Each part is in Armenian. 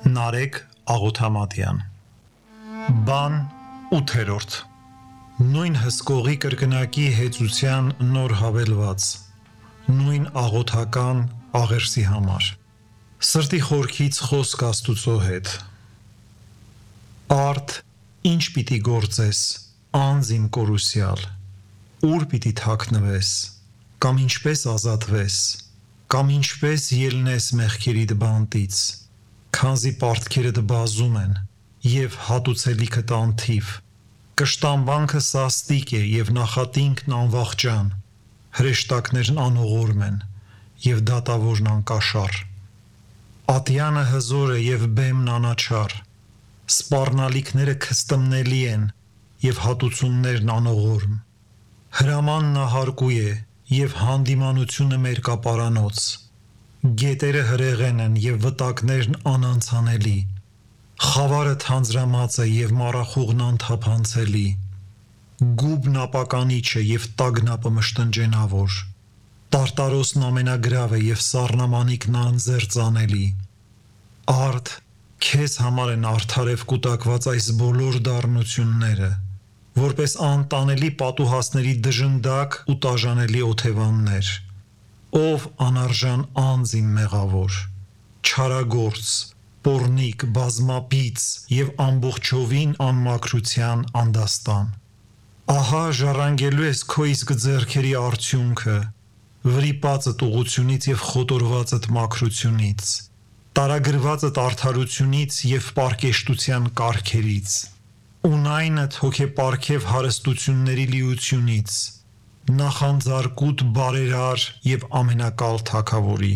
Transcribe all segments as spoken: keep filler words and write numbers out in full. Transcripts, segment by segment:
Նարեկ Աղոթամատյան Բան ութերորդ Նույն հսկողի կրկնակի հեծության նոր հավելված Նույն աղոթական աղերսի համար Սրտի խորքից խոսք Աստուծո հետ Արդ ինչ պիտի գործես անձ իմ կորուսյալ Ուր պիտի թաքնվես կամ ինչպես ազատվես կամ ինչպես ելնես մեղքերիդ բանտից Քանզի պարտքերդ բազում են և հատուցելիքդ անթիվ Կշտամբանքը սաստիկ է և նախատինքն անվախճան Հրեշտակներն անողորմ են և դատավորն անկաշառ Ատյանը հզոր է և բեմն անաչառ Սպառնալիքները քստմնելի են և հատուցումներն անողորմ Հրամանն ահարկու է և հանդիմանությունը մերկապարանոց Գետերը հրեղեն են և վտակներն անանցանելի Խավարը թանձրամած է և մառախուղն անթափանցելի Գուբն ապականիչ է և տագնապը մշտնջենավոր Տարտարոսն ամենագրավ է և սառնամանիքն անձեռծանելի Արդ քեզ համար են արդարև կուտակված այս բոլոր դառնությունները Որպես անտանելի պատուհասների դժնդակ ու տաժանելի օթևաններ Ով անարժան անձ իմ մեղավոր Չարագործ, պոռնիկ, բազմապիծ և ամբողջովին անմաքրության անդաստան Ահա ժառանգելու ես քո իսկ ձեռքերի արդյունքը Վրիպածդ ուղղությունից և խոտորվածդ մաքրությունից Տարագրվածդ արդարությունից և պարկեշտության կառքերից Ունայնդ հոգեպարգև հարստությունների լիությունից Նախանձարկուտ բարերար և ամենակալ Թագավորի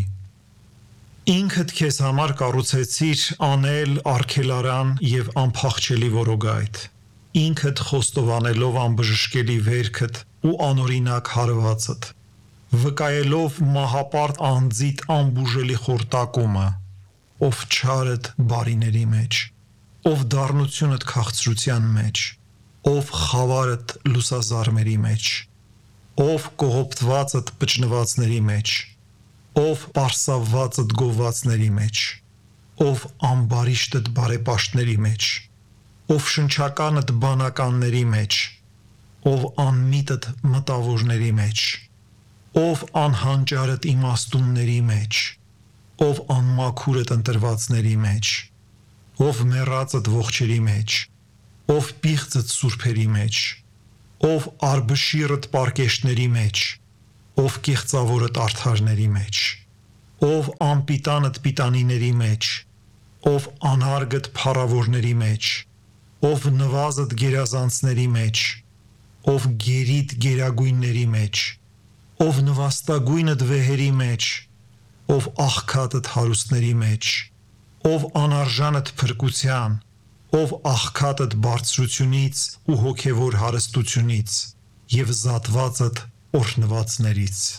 Ինքդ քեզ համար կառուցեցիր անել արգելարան և անփախչելի որոգայթ Ինքդ խոստովանելով անբժշկելի վերքդ ու անօրինակ հարվածդ Վկայելով մահապարտ անձիդ անբուժելի խորտակումը Ով չարդ բարիների մեջ Ով դառնությունդ քաղցրության մեջ Ով խավարդ լուսազարմերի մեջ Ով կողոպտվածդ պճնվածների մեջ Ով պարսավվածդ գովվածների մեջ Ով ամբարիշտդ բարեպաշտների մեջ Ով շնչականդ բանականների մեջ Ով անմիտդ մտավորների մեջ Ով անհանճարդ իմաստունների մեջ Ով անմաքուրդ ընտրվածների մեջ Ով մեռածդ ողջերի մեջ Ով պիղծդ սուրբերի մեջ Ով արբշիրդ պարկեշտների մեջ Ով կեղծավորդ արդարների մեջ Ով անպիտանդ պիտանիների մեջ Ով անհարգդ փառավորների մեջ Ով նվազդ գերազանցների մեջ Ով գերիդ գերագույնների մեջ Ով նվաստագույնդ վեհերի մեջ Ով աղքատդ հարուստների մեջ Ով անարժանդ փրկության Ով աղքատդ բարձրությունից ու հոգևոր հարստությունից և զատվածդ օրհնվածներից